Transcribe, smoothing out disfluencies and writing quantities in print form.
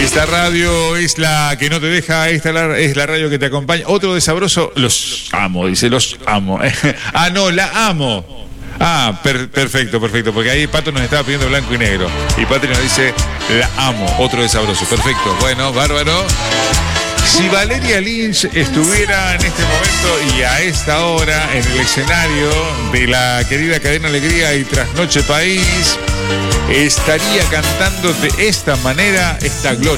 Esta radio es la que no te deja, es la radio que te acompaña. Otro de Sabroso, los amo, dice, los amo. Ah, no, la amo. Ah, perfecto, porque ahí Pato nos estaba pidiendo blanco y negro. Y Patri nos dice, la amo, otro de Sabroso. Perfecto, bueno, bárbaro. Si Valeria Lynch estuviera en este momento y a esta hora en el escenario de la querida Cadena Alegría y Trasnoche País, estaría cantando de esta manera esta gloria.